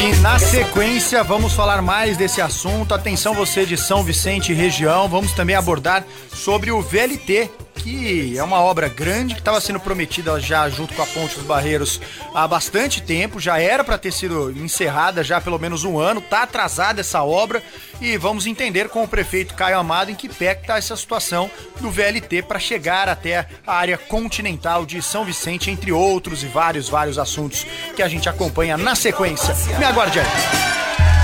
E na sequência vamos falar mais desse assunto. Atenção você de São Vicente e região, vamos também abordar sobre o VLT, que é uma obra grande que estava sendo prometida já junto com a Ponte dos Barreiros há bastante tempo, já era para ter sido encerrada já há pelo menos um ano, está atrasada essa obra e vamos entender com o prefeito Caio Amado em que pé está essa situação do VLT para chegar até a área continental de São Vicente, entre outros e vários assuntos que a gente acompanha na sequência. Me aguarde aí.